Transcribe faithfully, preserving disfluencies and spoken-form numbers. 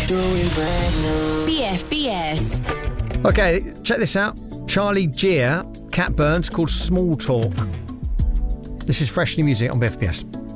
do it brand new. B F B S. Okay, check this out. Charlie Gear, Cat Burns, called Small Talk. This is fresh new music on B F B S.